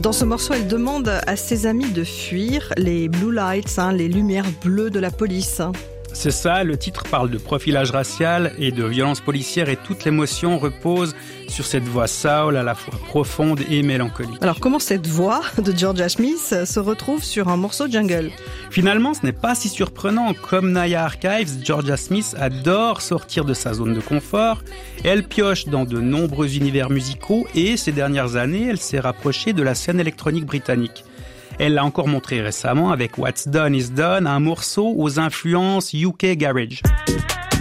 Dans ce morceau, elle demande à ses amis de fuir les blue lights, les lumières bleues de la police. C'est ça, le titre parle de profilage racial et de violence policière et toute l'émotion repose sur cette voix soul à la fois profonde et mélancolique. Alors comment cette voix de Georgia Smith se retrouve sur un morceau jungle ? Finalement, ce n'est pas si surprenant. Comme Naya Archives, Georgia Smith adore sortir de sa zone de confort. Elle pioche dans de nombreux univers musicaux et ces dernières années, elle s'est rapprochée de la scène électronique britannique. Elle l'a encore montré récemment avec What's Done is Done, un morceau aux influences UK Garage.